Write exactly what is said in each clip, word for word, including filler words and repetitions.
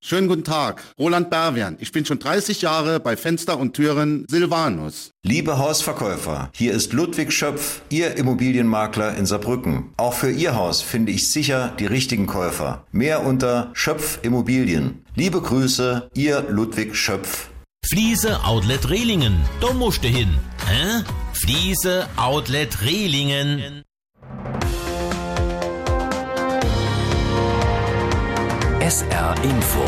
Schönen guten Tag, Roland Berwian. Ich bin schon dreißig Jahre bei Fenster und Türen Silvanus. Liebe Hausverkäufer, hier ist Ludwig Schöpf, Ihr Immobilienmakler in Saarbrücken. Auch für Ihr Haus finde ich sicher die richtigen Käufer. Mehr unter Schöpf Immobilien. Liebe Grüße, Ihr Ludwig Schöpf. Fliese Outlet Rehlingen, da musst du hin. Hä? Fliese Outlet Rehlingen. S R Info.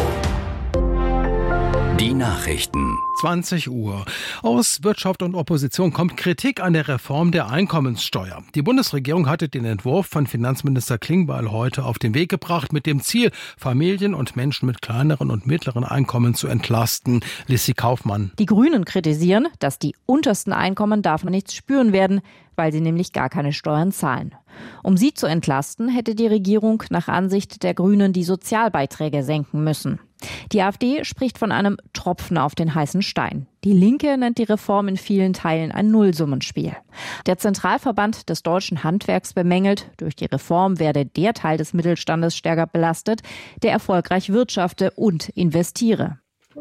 Die Nachrichten. zwanzig Uhr. Aus Wirtschaft und Opposition kommt Kritik an der Reform der Einkommenssteuer. Die Bundesregierung hatte den Entwurf von Finanzminister Klingbeil heute auf den Weg gebracht, mit dem Ziel, Familien und Menschen mit kleineren und mittleren Einkommen zu entlasten. Lissi Kaufmann. Die Grünen kritisieren, dass die untersten Einkommen davon nichts spüren werden, weil sie nämlich gar keine Steuern zahlen. Um sie zu entlasten, hätte die Regierung nach Ansicht der Grünen die Sozialbeiträge senken müssen. Die AfD spricht von einem Tropfen auf den heißen Stein. Die Linke nennt die Reform in vielen Teilen ein Nullsummenspiel. Der Zentralverband des deutschen Handwerks bemängelt, durch die Reform werde der Teil des Mittelstandes stärker belastet, der erfolgreich wirtschafte und investiere.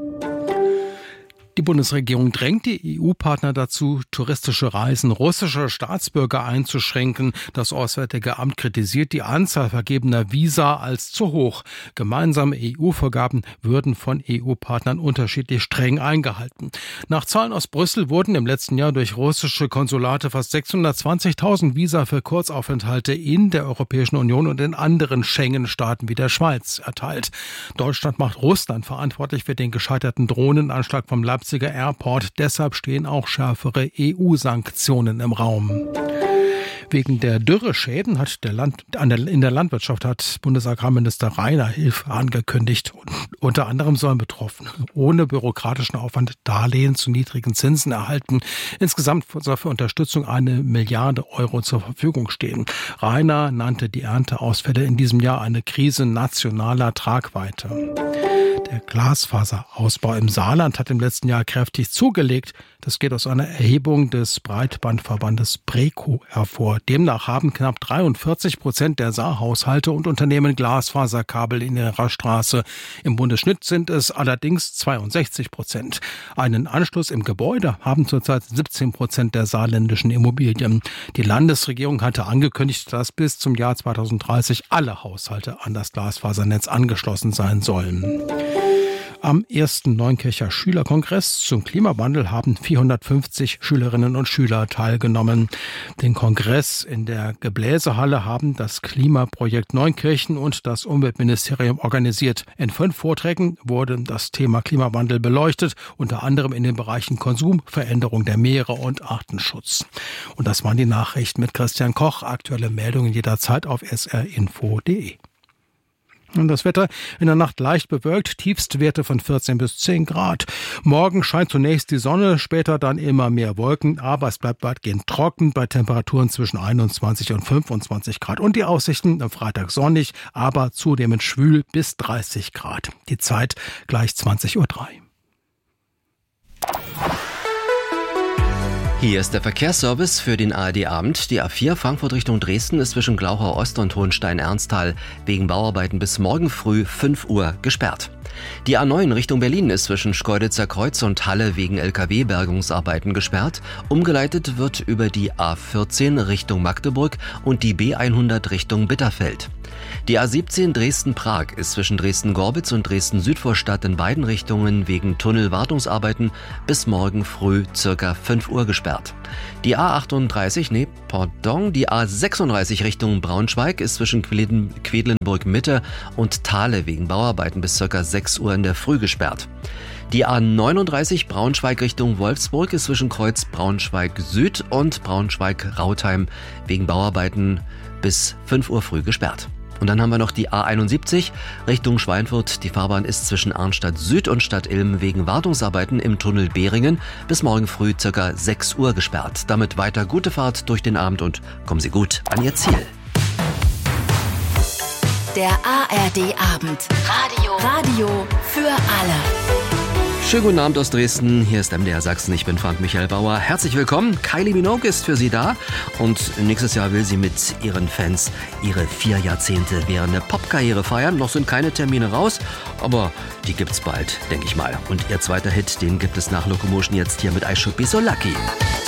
Die Bundesregierung drängt die E U-Partner dazu, touristische Reisen russischer Staatsbürger einzuschränken. Das Auswärtige Amt kritisiert die Anzahl vergebener Visa als zu hoch. Gemeinsame E U-Vorgaben würden von E U-Partnern unterschiedlich streng eingehalten. Nach Zahlen aus Brüssel wurden im letzten Jahr durch russische Konsulate fast sechshundertzwanzigtausend Visa für Kurzaufenthalte in der Europäischen Union und in anderen Schengen-Staaten wie der Schweiz erteilt. Deutschland macht Russland verantwortlich für den gescheiterten Drohnenanschlag vom Leipziger Airport. Deshalb stehen auch schärfere E U-Sanktionen im Raum. Wegen der Dürreschäden hat der Land, an der, in der Landwirtschaft hat Bundesagrarminister Rainer Hilfe angekündigt. Und unter anderem sollen Betroffene ohne bürokratischen Aufwand Darlehen zu niedrigen Zinsen erhalten. Insgesamt soll für Unterstützung eine Milliarde Euro zur Verfügung stehen. Rainer nannte die Ernteausfälle in diesem Jahr eine Krise nationaler Tragweite. Der Glasfaserausbau im Saarland hat im letzten Jahr kräftig zugelegt. Das geht aus einer Erhebung des Breitbandverbandes BREKO hervor. Demnach haben knapp dreiundvierzig Prozent der Saarhaushalte und Unternehmen Glasfaserkabel in ihrer Straße. Im Bundesschnitt sind es allerdings zweiundsechzig Prozent. Einen Anschluss im Gebäude haben zurzeit siebzehn Prozent der saarländischen Immobilien. Die Landesregierung hatte angekündigt, dass bis zum Jahr zweitausenddreißig alle Haushalte an das Glasfasernetz angeschlossen sein sollen. Am ersten Neunkircher Schülerkongress zum Klimawandel haben vierhundertfünfzig Schülerinnen und Schüler teilgenommen. Den Kongress in der Gebläsehalle haben das Klimaprojekt Neunkirchen und das Umweltministerium organisiert. In fünf Vorträgen wurde das Thema Klimawandel beleuchtet, unter anderem in den Bereichen Konsum, Veränderung der Meere und Artenschutz. Und das waren die Nachrichten mit Christian Koch. Aktuelle Meldungen jederzeit auf s r info punkt d e. Und das Wetter in der Nacht leicht bewölkt, Tiefstwerte von vierzehn bis zehn Grad. Morgen scheint zunächst die Sonne, später dann immer mehr Wolken, aber es bleibt weitgehend trocken bei Temperaturen zwischen einundzwanzig und fünfundzwanzig Grad. Und die Aussichten am Freitag sonnig, aber zunehmend schwül bis dreißig Grad. Die Zeit gleich zwanzig Uhr drei. Hier ist der Verkehrsservice für den A R D-Abend. Die A vier Frankfurt Richtung Dresden ist zwischen Glauchau Ost und Hohenstein-Ernsthal wegen Bauarbeiten bis morgen früh fünf Uhr gesperrt. Die A neun Richtung Berlin ist zwischen Schkeuditzer Kreuz und Halle wegen L K W-Bergungsarbeiten gesperrt. Umgeleitet wird über die A vierzehn Richtung Magdeburg und die B hundert Richtung Bitterfeld. Die A siebzehn Dresden-Prag ist zwischen Dresden-Gorbitz und Dresden-Südvorstadt in beiden Richtungen wegen Tunnelwartungsarbeiten bis morgen früh circa fünf Uhr gesperrt. Die A achtunddreißig, nee, pardon, die A sechsunddreißig Richtung Braunschweig ist zwischen Quedlinburg-Mitte und Thale wegen Bauarbeiten bis circa sechs Uhr in der Früh gesperrt. Die A neununddreißig Braunschweig Richtung Wolfsburg ist zwischen Kreuz Braunschweig Süd und Braunschweig-Rautheim wegen Bauarbeiten bis fünf Uhr früh gesperrt. Und dann haben wir noch die A einundsiebzig Richtung Schweinfurt. Die Fahrbahn ist zwischen Arnstadt Süd und Stadt Ilm wegen Wartungsarbeiten im Tunnel Behringen bis morgen früh ca. sechs Uhr gesperrt. Damit weiter gute Fahrt durch den Abend und kommen Sie gut an Ihr Ziel. Der A R D-Abend. Radio. Radio für alle. Schönen guten Abend aus Dresden, hier ist M D R Sachsen, ich bin Frank Michael Bauer. Herzlich willkommen, Kylie Minogue ist für Sie da und nächstes Jahr will sie mit ihren Fans ihre vier Jahrzehnte währende Popkarriere feiern. Noch sind keine Termine raus, aber die gibt's bald, denke ich mal. Und ihr zweiter Hit, den gibt es nach Locomotion jetzt hier mit I Should Be So Lucky.